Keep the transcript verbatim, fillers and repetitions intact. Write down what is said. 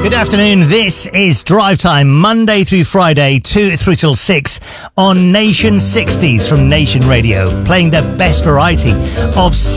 Good afternoon. This is Drive Time, Monday through Friday, two three till six on Nation sixties from Nation Radio, playing the best variety of